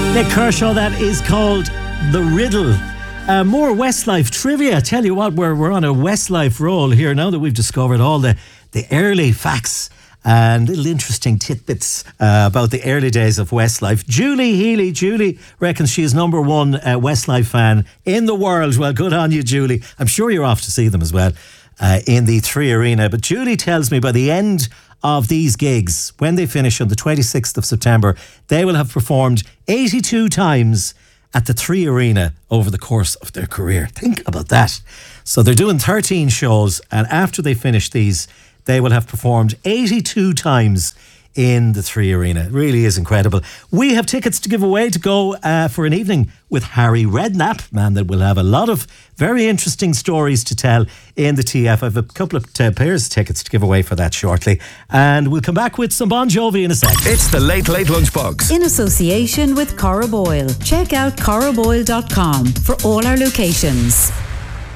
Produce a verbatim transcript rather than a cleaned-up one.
Nick Kershaw, that is called The Riddle. Uh, more Westlife trivia. I tell you what, we're, we're on a Westlife roll here now that we've discovered all the, the early facts and little interesting tidbits uh, about the early days of Westlife. Julie Healy. Julie reckons she is number one uh, Westlife fan in the world. Well, good on you, Julie. I'm sure you're off to see them as well uh, in the Three Arena. But Julie tells me by the end of these gigs, when they finish on the twenty-sixth of September, they will have performed eighty-two times at the Three Arena over the course of their career. Think about that. So they're doing thirteen shows, and after they finish these, they will have performed eighty-two times in the Three Arena. It really is incredible. We have tickets to give away to go uh, for an evening with Harry Redknapp, man that will have a lot of very interesting stories to tell in the T F. I have a couple of uh, pairs of tickets to give away for that shortly. And we'll come back with some Bon Jovi in a sec. It's the Late Late Lunchbox. In association with Cora Boyle. Check out cora boyle dot com for all our locations.